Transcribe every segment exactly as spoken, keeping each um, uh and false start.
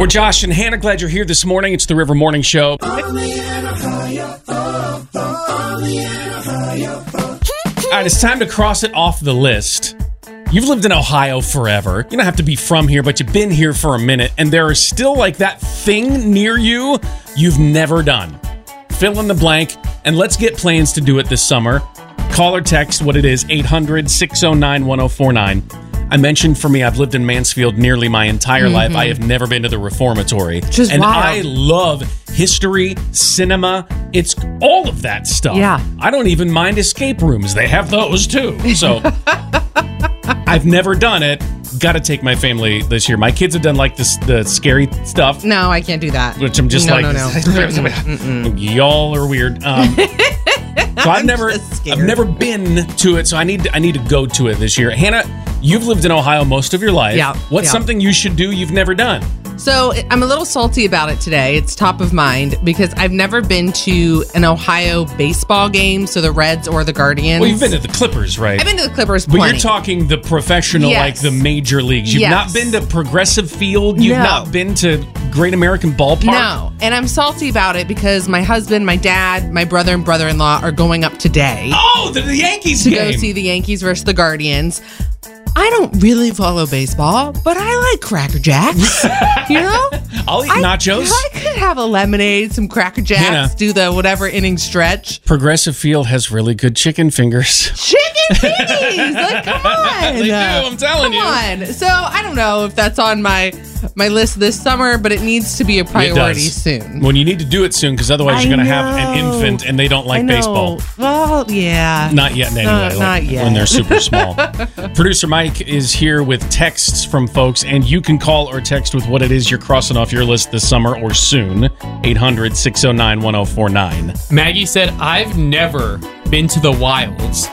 We're Josh and Hannah. Glad you're here this morning. It's the River Morning Show. All right, it's time to cross it off the list. You've lived in Ohio forever. You don't have to be from here, but you've been here for a minute, and there is still like that thing near you you've never done. Fill in the blank, and let's get plans to do it this summer. Call or text what it is, eight hundred, six oh nine, one oh four nine. I mentioned for me, I've lived in Mansfield nearly my entire mm-hmm. life. I have never been to the Reformatory. Just and wild. I love history, cinema. It's all of that stuff. Yeah. I don't even mind escape rooms. They have those too. So I've never done it. Got to take my family this year. My kids have done like this, the scary stuff. No, I can't do that. Which I'm just no, like, no, no. y'all are weird. Um, so I've never, I've never been to it. So I need, I need to go to it this year. Hannah, you've lived in Ohio most of your life. Yeah. What's yeah. something you should do you've never done? So I'm a little salty about it today. It's top of mind because I've never been to an Ohio baseball game, so the Reds or the Guardians. Well, you've been to the Clippers, right? I've been to the Clippers plenty. But you're talking the professional, yes. like the major leagues. You've yes. not been to Progressive Field? You've no. not been to Great American Ballpark? No, and I'm salty about it because my husband, my dad, my brother and brother-in-law are going up today. Oh, the, the Yankees to game. go see the Yankees versus the Guardians. I don't really follow baseball, but I like Cracker Jacks. You know? I'll eat I, nachos. I could have a lemonade, some Cracker Jacks, Hannah, do the whatever inning stretch. Progressive Field has really good chicken fingers. Chicken fingers! Like, come on. They do, I'm telling come you. Come on. So, I don't know if that's on my my list this summer, but it needs to be a priority soon. When you need to do it soon, because otherwise I you're going to know. have an infant and they don't like I know. baseball. Well, yeah. Not yet, anyway. Uh, like not yet. When they're super small. Producer Mike is here with texts from folks, and you can call or text with what it is you're crossing off your list this summer or soon. eight hundred, six oh nine, one oh four nine. Maggie said, I've never been to the wilds.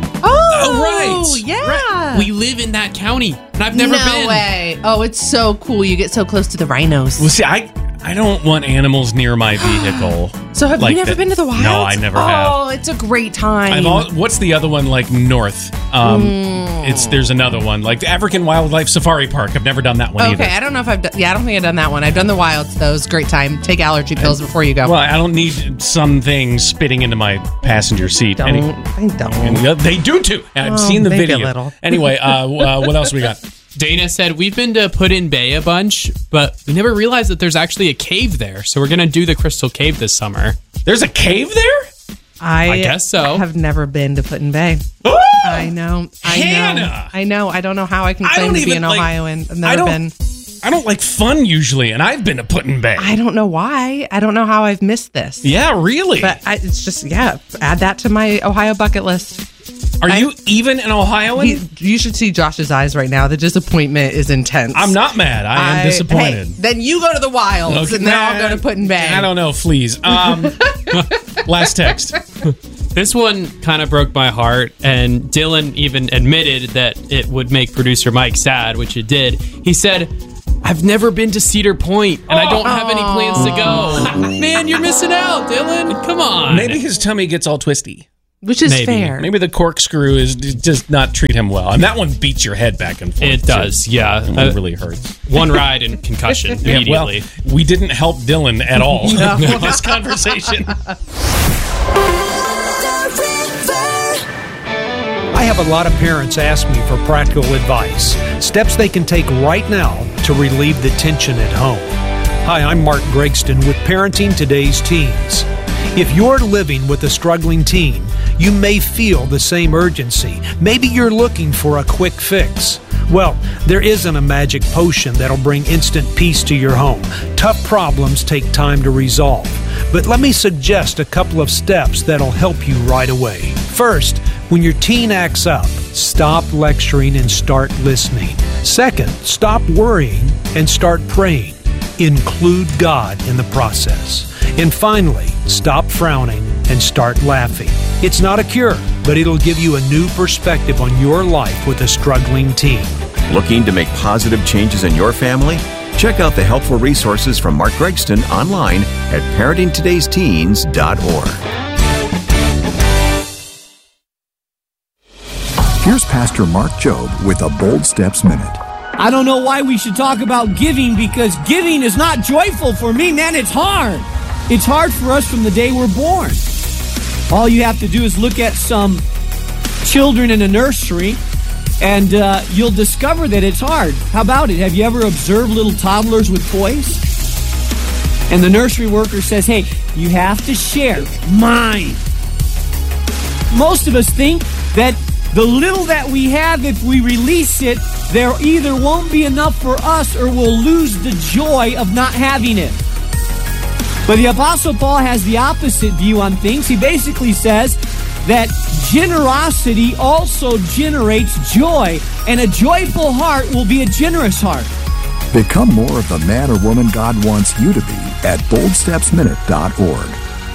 Oh, right. Yeah. Right. We live in that county, and I've never no been. No way. Oh, it's so cool. You get so close to the rhinos. Well, see, I I don't want animals near my vehicle. So have like you never that. been to the wilds? No, I never oh, have. Oh, it's a great time. I've all, what's the other one like north? Um, mm. It's there's another one like the African Wildlife Safari Park. I've never done that one okay, either. Okay, I don't know if I've done. Yeah, I don't think I've done that one. I've done the wilds though. It's a great time. Take allergy pills before you go. Well, I don't need some thing spitting into my passenger seat. Don't. Any, I don't. and they do too. I've oh, seen the maybe video. A little. Anyway, uh, uh, what else we got? Dana said, we've been to Put-in Bay a bunch, but we never realized that there's actually a cave there. So we're going to do the Crystal Cave this summer. There's a cave there? I, I guess so. have never been to Put-in Bay. Oh! I know. I Hannah! know. I know. I don't know how I can I claim don't to be even, an like, Ohioan. I've I never don't- been. I don't like fun usually, and I've been to Put-in Bay. I don't know why. I don't know how I've missed this. Yeah, really? But I, it's just, yeah, add that to my Ohio bucket list. Are I, you even an Ohioan? He, you should see Josh's eyes right now. The disappointment is intense. I'm not mad. I am I, disappointed. Hey, then you go to the wilds, Okay, and then nah, I'll go to Put-in Bay. I don't know, fleas. Um, last text. This one kind of broke my heart, and Dylan even admitted that it would make producer Mike sad, which it did. He said, I've never been to Cedar Point, and I don't have any plans to go. Man, you're missing out, Dylan. Come on. Maybe his tummy gets all twisty. Which is Maybe. fair. Maybe the corkscrew is does not treat him well. And that one beats your head back and forth. It does, yeah. It Uh, really hurts. One ride and concussion Yeah, well, immediately. we didn't help Dylan at all with this conversation. I have a lot of parents ask me for practical advice, steps they can take right now to relieve the tension at home. Hi, I'm Mark Gregston with Parenting Today's Teens. If you're living with a struggling teen, you may feel the same urgency. Maybe you're looking for a quick fix. Well, there isn't a magic potion that'll bring instant peace to your home. Tough problems take time to resolve. But let me suggest a couple of steps that'll help you right away. First, when your teen acts up, stop lecturing and start listening. Second, stop worrying and start praying. Include God in the process. And finally, stop frowning and start laughing. It's not a cure, but it'll give you a new perspective on your life with a struggling teen. Looking to make positive changes in your family? Check out the helpful resources from Mark Gregston online at parenting todays teens dot org. Here's Pastor Mark Jobe with a Bold Steps Minute. I don't know why we should talk about giving, because giving is not joyful for me, man. It's hard. It's hard for us from the day we're born. All you have to do is look at some children in a nursery, and uh, you'll discover that it's hard. How about it? Have you ever observed little toddlers with toys? And the nursery worker says, hey, you have to share. Mine. Most of us think that the little that we have, if we release it, there either won't be enough for us or we'll lose the joy of not having it. But the Apostle Paul has the opposite view on things. He basically says that generosity also generates joy, and a joyful heart will be a generous heart. Become more of the man or woman God wants you to be at bold steps minute dot org.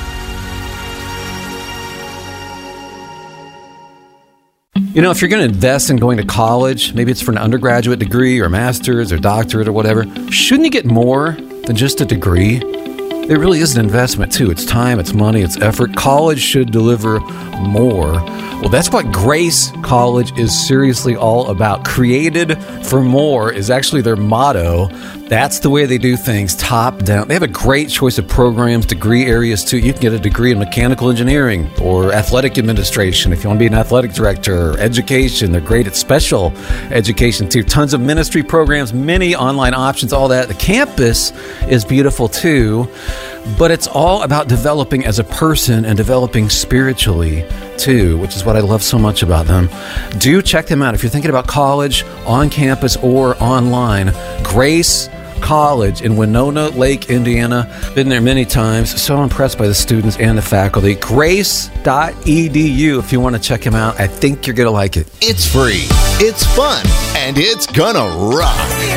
You know, if you're going to invest in going to college, maybe it's for an undergraduate degree or master's or doctorate or whatever, shouldn't you get more than just a degree? It really is an investment, too. It's time, it's money, it's effort. College should deliver more. Well, that's what Grace College is seriously all about. Created for more is actually their motto. That's the way they do things, top down. They have a great choice of programs, degree areas, too. You can get a degree in mechanical engineering or athletic administration if you want to be an athletic director, or education. They're great at special education, too. Tons of ministry programs, many online options, all that. The campus is beautiful, too. But it's all about developing as a person and developing spiritually, too, which is what I love so much about them. Do check them out. If you're thinking about college, on campus, or online, Grace College in Winona Lake, Indiana. Been there many times. So impressed by the students and the faculty. grace dot e d u if you want to check them out. I think you're going to like it. It's free, it's fun, and it's gonna rock.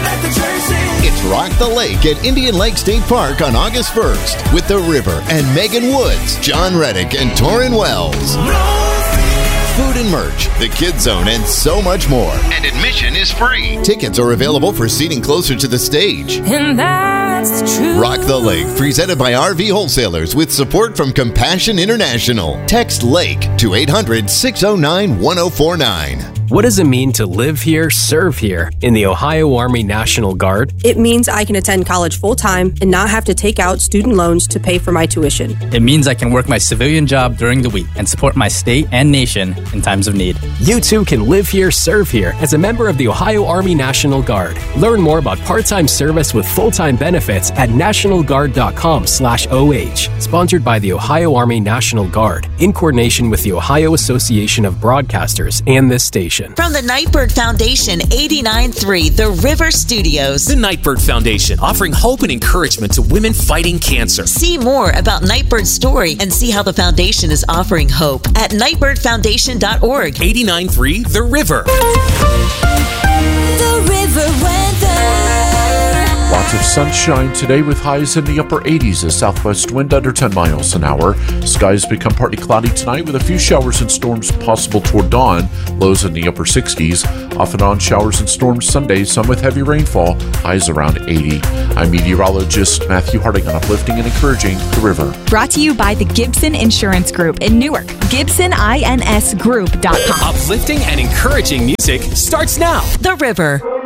It's Rock the Lake at Indian Lake State Park on August first with The River and Megan Woods, John Reddick, and Torrin Wells. Food and merch, the Kids Zone, and so much more. And admission is free. Tickets are available for seating closer to the stage. And that's the truth. Rock the Lake, presented by R V Wholesalers with support from Compassion International. Text LAKE to eight hundred, six oh nine, one oh four nine. What does it mean to live here, serve here in the Ohio Army National Guard? It means I can attend college full-time and not have to take out student loans to pay for my tuition. It means I can work my civilian job during the week and support my state and nation in times of need. You too can live here, serve here as a member of the Ohio Army National Guard. Learn more about part-time service with full-time benefits at national guard dot com slash O H. Sponsored by the Ohio Army National Guard in coordination with the Ohio Association of Broadcasters and this station. From the Nightbird Foundation, eighty-nine point three The River Studios. The Nightbird Foundation, offering hope and encouragement to women fighting cancer. See more about Nightbird's story and see how the foundation is offering hope at nightbird foundation dot org. eighty-nine point three The River. The River weather. Lots of sunshine today with highs in the upper eighties, a southwest wind under ten miles an hour. Skies become partly cloudy tonight with a few showers and storms possible toward dawn. Lows in the upper sixties. Off and on showers and storms Sunday, some with heavy rainfall. Highs around eighty. I'm meteorologist Matthew Harding on Uplifting and Encouraging The River. Brought to you by the Gibson Insurance Group in Newark. Gibson ins group dot com. Uplifting and encouraging music starts now. The River.